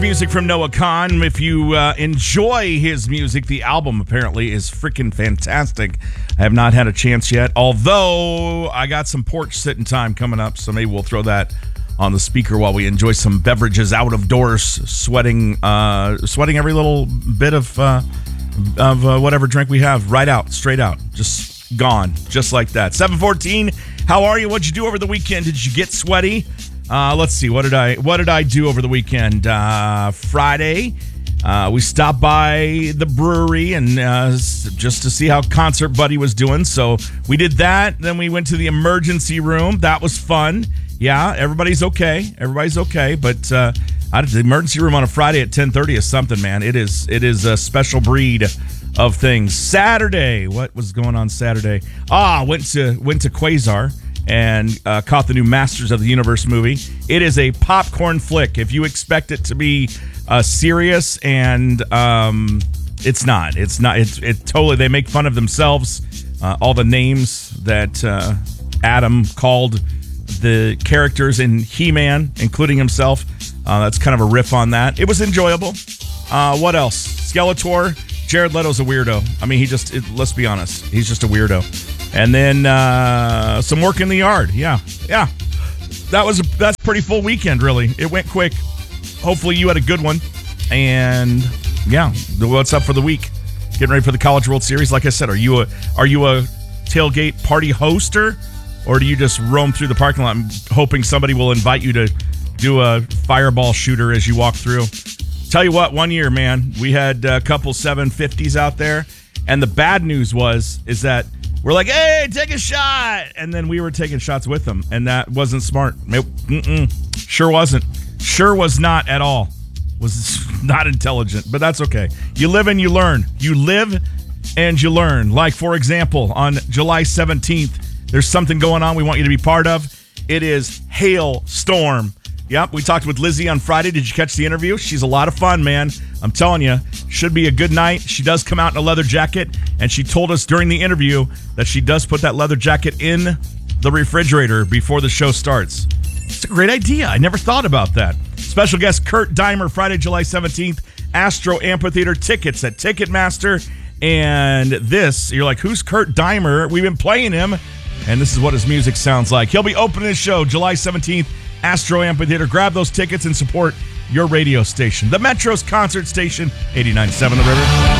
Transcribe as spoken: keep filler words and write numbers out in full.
Music from Noah Kahan. If you uh, enjoy his music, the album apparently is freaking fantastic. I have not had a chance yet, although I got some porch sitting time coming up, so maybe we'll throw that on the speaker while we enjoy some beverages out of doors, sweating, uh, sweating every little bit of uh, of uh, whatever drink we have right out, straight out, just gone, just like that. seven fourteen. How are you? What'd you do over the weekend? Did you get sweaty? Uh, let's see. What did I What did I do over the weekend? Uh, Friday, uh, we stopped by the brewery and uh, just to see how Concert Buddy was doing. So we did that. Then we went to the emergency room. That was fun. Yeah, everybody's okay. Everybody's okay. But uh, I, the emergency room on a Friday at ten thirty is something, man. It is. It is a special breed of things. Saturday. What was going on Saturday? Ah, went to went to Quasar and uh, caught the new Masters of the Universe movie. It is a popcorn flick. If you expect it to be uh, serious, and um, it's not. It's not. It's it totally. They make fun of themselves. Uh, all the names that uh, Adam called the characters in He-Man, including himself. Uh, that's kind of a riff on that. It was enjoyable. Uh, what else? Skeletor. Jared Leto's a weirdo. I mean, he just. It, let's be honest. He's just a weirdo. And then uh, some work in the yard. Yeah, yeah. That was a, that's a pretty full weekend, really. It went quick. Hopefully you had a good one. And yeah, what's up for the week? Getting ready for the College World Series. Like I said, are you a are you a tailgate party hoster, or do you just roam through the parking lot hoping somebody will invite you to do a fireball shooter as you walk through? Tell you what, one year, man, we had a couple seven fifties out there, and the bad news was is that we're like, hey, take a shot. And then we were taking shots with them. And that wasn't smart. It, mm-mm, sure wasn't. Sure was not at all. Was not intelligent. But that's okay. You live and you learn. You live and you learn. Like, for example, on July seventeenth, there's something going on we want you to be part of. It is Hailstorm. Yep, we talked with Lizzie on Friday. Did you catch the interview? She's a lot of fun, man. I'm telling you, should be a good night. She does come out in a leather jacket, and she told us during the interview that she does put that leather jacket in the refrigerator before the show starts. It's a great idea. I never thought about that. Special guest Kurt Deimer, Friday, July seventeenth, Astro Amphitheater. Tickets at Ticketmaster. And this, you're like, who's Kurt Deimer? We've been playing him, and this is what his music sounds like. He'll be opening his show July seventeenth, Astro Amphitheater. Grab those tickets and support your radio station. The Metro's concert station, eighty-nine point seven The River.